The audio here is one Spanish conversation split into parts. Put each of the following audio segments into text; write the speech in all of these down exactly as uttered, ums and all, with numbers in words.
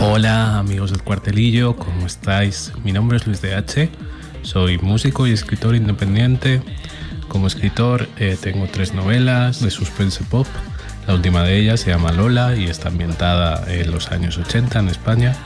Hola amigos del Cuartelillo, ¿cómo estáis? Mi nombre es Luis D H, soy músico y escritor independiente. Como escritor eh, tengo tres novelas de suspense pop. La última de ellas se llama Lola y está ambientada en los años ochenta en España.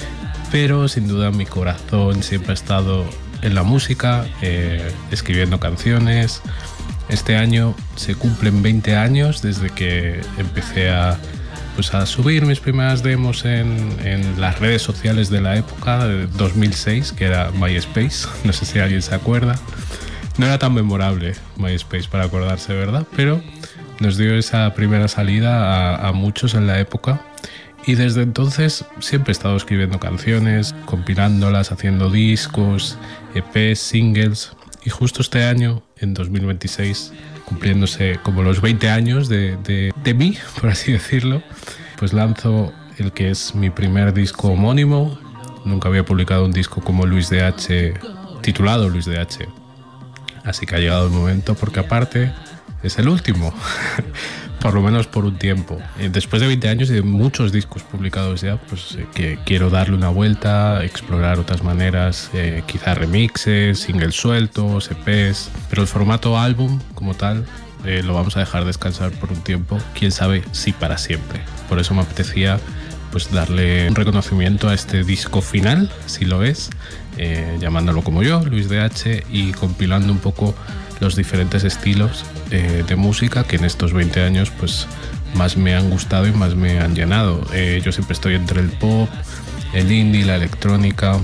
Pero sin duda mi corazón siempre ha estado en la música, eh, escribiendo canciones. Este año se cumplen veinte años desde que empecé a, pues a subir mis primeras demos en, en las redes sociales de la época, de dos mil seis, que era MySpace. No sé si alguien se acuerda. No era tan memorable MySpace para acordarse, ¿verdad? Pero nos dio esa primera salida a, a muchos en la época. Y desde entonces siempre he estado escribiendo canciones, compilándolas, haciendo discos, E Pes, singles. Y justo este año, en dos mil veintiséis, cumpliéndose como los veinte años de, de, de mí, por así decirlo, pues lanzo el que es mi primer disco homónimo. Nunca había publicado un disco como Luis D H, titulado Luis D H. Así que ha llegado el momento, porque aparte es el último. Por lo menos por un tiempo. Después de veinte años y de muchos discos publicados ya, pues eh, que quiero darle una vuelta, explorar otras maneras, eh, quizá remixes, singles sueltos, E Pes, pero el formato álbum como tal eh, lo vamos a dejar descansar por un tiempo, quién sabe si para siempre. Por eso me apetecía pues darle un reconocimiento a este disco final, si lo es, eh, llamándolo como yo, Luis D H, y compilando un poco los diferentes estilos eh, de música que en estos veinte años pues más me han gustado y más me han llenado. Eh, yo siempre estoy entre el pop, el indie, la electrónica,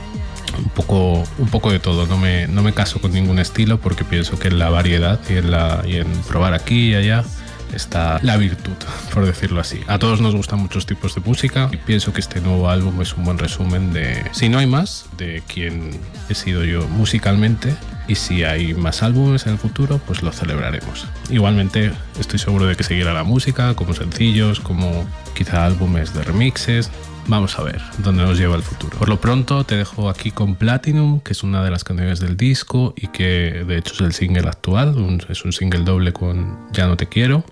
un poco, un poco de todo. No me, no me caso con ningún estilo porque pienso que en la variedad y en, la, y en probar aquí y allá está la virtud, por decirlo así. A todos nos gustan muchos tipos de música y pienso que este nuevo álbum es un buen resumen de, si no hay más, de quién he sido yo musicalmente, y si hay más álbumes en el futuro, pues lo celebraremos. Igualmente estoy seguro de que seguirá la música, como sencillos, como quizá álbumes de remixes. Vamos a ver dónde nos lleva el futuro. Por lo pronto te dejo aquí con Platinum, que es una de las canciones del disco y que de hecho es el single actual, un, es un single doble con Ya no te quiero.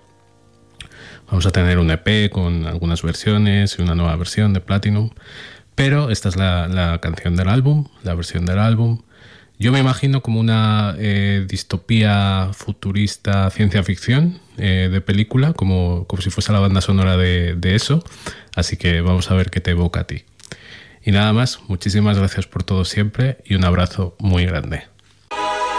Vamos a tener un E P con algunas versiones y una nueva versión de Platinum, pero esta es la, la canción del álbum, la versión del álbum. Yo me imagino como una eh, distopía futurista, ciencia ficción eh, de película, como, como si fuese la banda sonora de, de eso. Así que vamos a ver qué te evoca a ti. Y nada más, muchísimas gracias por todo siempre y un abrazo muy grande.